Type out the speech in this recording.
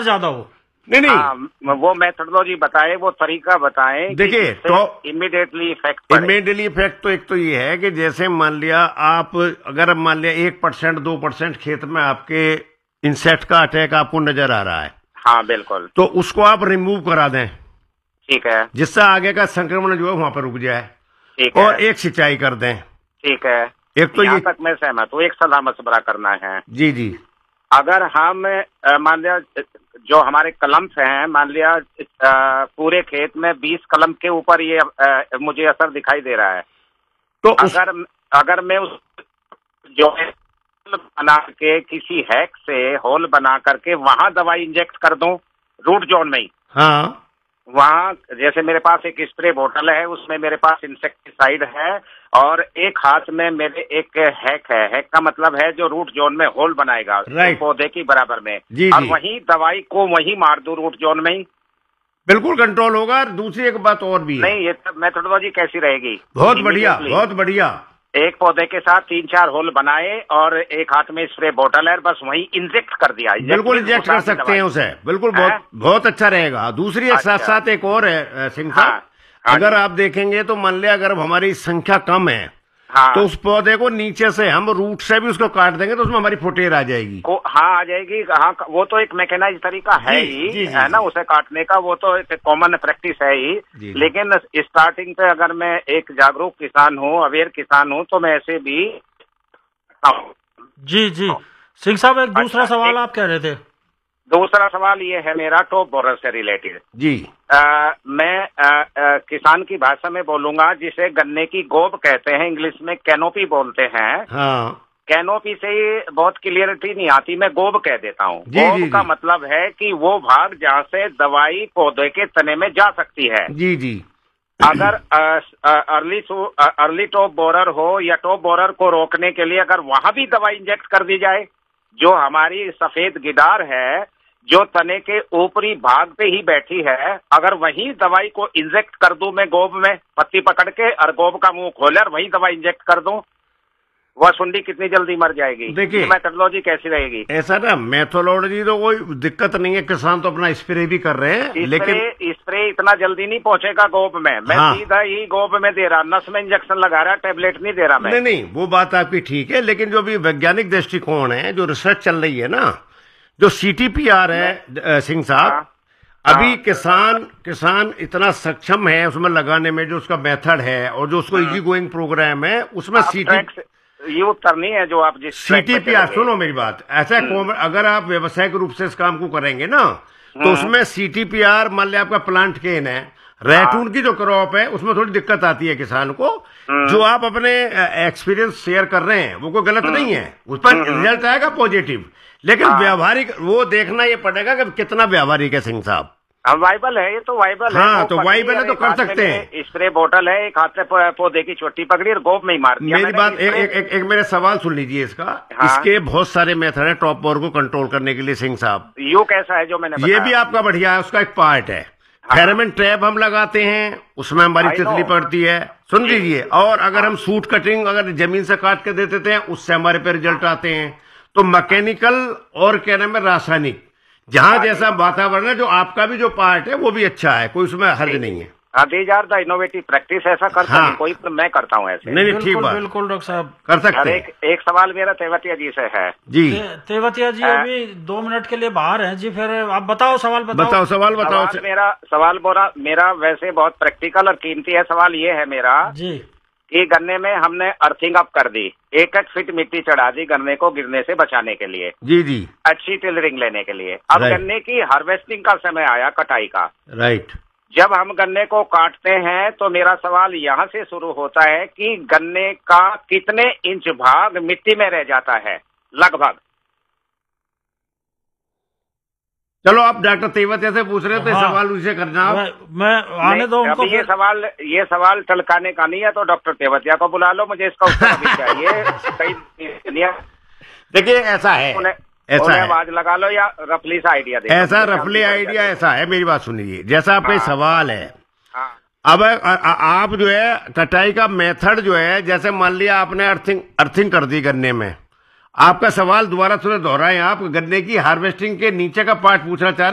ज्यादा हो। नहीं हाँ, वो मेथोडोलॉजी बताए, वो तरीका बताएं। देखिए तो इमीडिएटली इफेक्ट तो एक तो ये है कि जैसे मान लिया आप अगर मान लिया 1% 2% खेत में आपके इंसेक्ट का अटैक आपको नजर आ रहा है, हाँ बिल्कुल, तो उसको आप रिमूव करा दें, ठीक है, जिससे आगे का संक्रमण जो है वहां पर रुक जाए, ठीक है, और एक सिंचाई कर दें, ठीक है। एक तो यहाँ ये तक मैं सहमत हूँ। एक सलाह मशवरा करना है। जी जी, अगर हम मान लिया जो हमारे कलम्स हैं, मान लिया पूरे खेत में 20 कलम के ऊपर ये मुझे असर दिखाई दे रहा है, तो अगर मैं उस जो बना के किसी हैक से होल बना करके वहां दवाई इंजेक्ट कर दूं रूट जोन में ही, हाँ वहां जैसे मेरे पास एक स्प्रे बोतल है, उसमें मेरे पास इंसेक्टिसाइड है और एक हाथ में मेरे एक हैक है। हैक का मतलब है जो रूट जोन में होल बनाएगा पौधे की बराबर में, और वहीं दवाई को वहीं मार दूं रूट जोन में ही, बिल्कुल कंट्रोल होगा। और दूसरी एक बात और भी है। नहीं, ये मेथोडोलॉजी कैसी रहेगी? बहुत बढ़िया, बहुत बढ़िया। एक पौधे के साथ 3-4 होल बनाए और एक हाथ में स्प्रे बोतल है, बस वहीं इंजेक्ट कर दिया। बिल्कुल इंजेक्ट कर सकते हैं उसे, बिल्कुल बहुत अच्छा रहेगा। दूसरी एक साथ साथ एक और है सिंह साहब, अगर आप देखेंगे तो मान लिया अगर हमारी संख्या कम है, तो उस पौधे को नीचे से हम रूट से भी उसको काट देंगे तो उसमें हमारी फुटेर आ जाएगी। हाँ आ जाएगी। हाँ, वो तो एक मैकेनाइज तरीका है ही, है ना, उसे काटने का। वो तो एक कॉमन प्रैक्टिस है ही। लेकिन स्टार्टिंग पे अगर मैं एक जागरूक किसान हूँ, अवेयर किसान हूँ, तो मैं ऐसे भी। जी जी सिंह साहब, एक दूसरा सवाल आप कह रहे थे। दूसरा सवाल ये है मेरा टॉप बोरर से रिलेटेड जी। मैं किसान की भाषा में बोलूंगा, जिसे गन्ने की गोब कहते हैं, इंग्लिश में कैनोपी बोलते हैं। हाँ, कैनोपी से ही बहुत क्लियरिटी नहीं आती, मैं गोब कह देता हूँ। गोब का मतलब है कि वो भाग जहाँ से दवाई पौधे के तने में जा सकती है। जी जी। अगर अर्ली टॉप बोरर हो या टॉप बोरर को रोकने के लिए अगर वहां भी दवाई इंजेक्ट कर दी जाए, जो हमारी सफेद गिदार है जो तने के ऊपरी भाग पे ही बैठी है, अगर वहीं दवाई को इंजेक्ट कर दूं मैं गोब में पत्ती पकड़ के, और गोब का मुंह खोले और वहीं दवाई इंजेक्ट कर दूं, वह सुंडी कितनी जल्दी मर जाएगी। देखिए मेथोडोलॉजी कैसी रहेगी? ऐसा ना, मेथोडोलॉजी तो कोई दिक्कत नहीं है, किसान तो अपना स्प्रे भी कर रहे हैं, लेकिन स्प्रे इतना जल्दी नहीं पहुंचेगा गोब में। मैं सीधा ही गोब में दे रहा, नस में इंजेक्शन लगा रहा, टेबलेट नहीं दे रहा मैं। नहीं, वो बात आपकी ठीक है, लेकिन जो भी वैज्ञानिक दृष्टिकोण है, जो रिसर्च चल रही है ना, जो CTPR है सिंह साहब, अभी किसान इतना सक्षम है उसमें लगाने में, जो उसका मेथड है और जो उसको इजी गोइंग प्रोग्राम है उसमें ये उत्तर नहीं है जो आप जिस CTPR, सुनो मेरी बात, ऐसा अगर आप व्यावसायिक रूप से इस काम को करेंगे ना, तो उसमें CTPR, मान लिया आपका प्लांट केन है, रैटून की जो क्रॉप है उसमें थोड़ी दिक्कत आती है किसान को। जो आप अपने एक्सपीरियंस शेयर कर रहे हैं वो कोई गलत नहीं है, उस पर रिजल्ट आएगा पॉजिटिव, लेकिन व्यावहारिक वो देखना ये पड़ेगा कि कितना व्यावहारिक है सिंह साहब। वाइबल है, ये तो वाइबल है। हाँ, तो वाइबल है तो कर सकते हैं। स्प्रे बोतल है, एक हाथ से पौधे की चोटी पकड़ी और गोब में ही मार दिया। मेरी बात एक मेरे सवाल सुन लीजिए इसका। इसके बहुत सारे मेथड है टॉप बोरर को कंट्रोल करने के लिए सिंह साहब। यू कैसा है जो मैंने बताया? ये भी आपका बढ़िया है, उसका एक पार्ट है। फेरोमोन ट्रैप हम लगाते हैं, उसमें हमारी तितली पड़ती है, सुन लीजिए। और अगर हम सूट कटिंग अगर जमीन से काट के दे देते हैं, उससे हमारे पे रिजल्ट आते हैं। तो मैकेनिकल और क्या नाम है, रासायनिक, जहां जैसा वातावरण है, जो आपका भी जो पार्ट है वो भी अच्छा है, कोई उसमें हर्ज नहीं है। These are the innovative practice. ऐसा करता नहीं कोई, तो मैं करता हूँ ऐसे। नहीं, ठीक बात, बिल्कुल डॉक्टर साहब कर सकते हैं। एक सवाल मेरा तेवतिया जी से है। जी तेवतिया जी अभी 2 मिनट के लिए बाहर हैं जी, फिर आप बताओ सवाल बताओ। सवाल बताओ। मेरा सवाल मेरा वैसे बहुत प्रैक्टिकल और कीमती है। सवाल ये है मेरा जी कि गन्ने में हमने अर्थिंग अप कर दी, 1 फीट मिट्टी चढ़ा दी गन्ने को गिरने से बचाने के लिए, जी, अच्छी टिलरिंग लेने के लिए। अब गन्ने की हार्वेस्टिंग का समय आया, कटाई का। राइट। जब हम गन्ने को काटते हैं तो मेरा सवाल यहाँ से शुरू होता है कि गन्ने का कितने इंच भाग मिट्टी में रह जाता है लगभग? चलो आप डॉक्टर तेवतिया से पूछ रहे हो तो सवाल उसे करना। मैं आने दो उनको। ये सवाल टलकाने का नहीं है, तो डॉक्टर तेवतिया को बुला लो, मुझे इसका उत्तर अभी चाहिए। देखिए ऐसा है, आवाज लगा लो या रफली सा आइडिया दे। ऐसा रफली आइडिया ऐसा है, मेरी बात सुनिए, जैसा आपका सवाल है। अब आप जो है कटाई का मेथड जो है, जैसे मान लिया आपने अर्थिंग कर दी गन्ने में, आपका सवाल दोबारा थोड़ा दोहराएं। आप गन्ने की हार्वेस्टिंग के नीचे का पार्ट पूछना चाह रहे हैं।